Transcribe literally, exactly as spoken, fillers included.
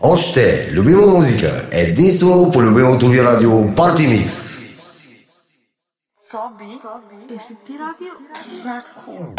Още любима музика, единствено по любимото ви радио Party Mix. Соби, е си ти радио Рако.